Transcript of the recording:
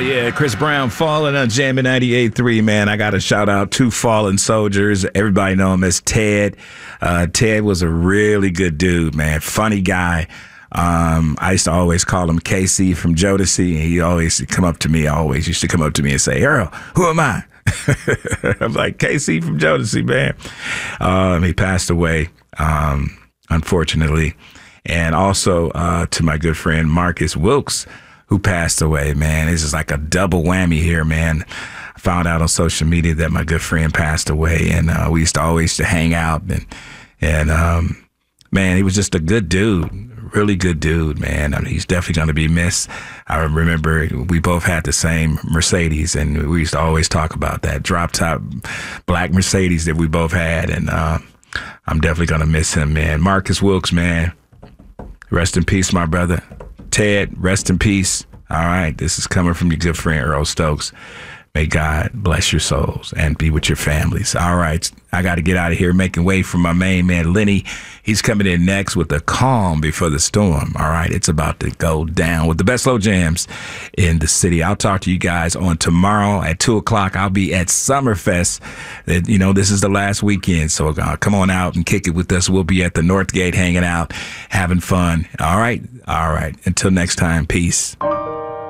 Yeah, Chris Brown, Fallen on Jammin' 98.3, man. I got to shout out two fallen soldiers. Everybody know him as Ted. Ted was a really good dude, man. Funny guy. I used to always call him KC from Jodeci, and he always used to come up to me and say, Earl, who am I? I'm like, KC from Jodeci, man. He passed away, unfortunately. And also to my good friend Marcus Wilkes, who passed away, man. This is like a double whammy here, man. I found out on social media that my good friend passed away, and we used to always hang out. And man, he was just a good dude, really good dude, man. I mean, he's definitely going to be missed. I remember we both had the same Mercedes, and we used to always talk about that drop-top black Mercedes that we both had, and I'm definitely going to miss him, man. Marcus Wilkes, man, rest in peace, my brother. Ted, rest in peace. All right, this is coming from your good friend Earl Stokes. May God bless your souls and be with your families. All right, I got to get out of here, making way for my main man, Lenny. He's coming in next with the calm before the storm. All right, it's about to go down with the best slow jams in the city. I'll talk to you guys on tomorrow at 2 o'clock. I'll be at Summerfest. You know, this is the last weekend, so come on out and kick it with us. We'll be at the Northgate hanging out, having fun. All right. Until next time, peace.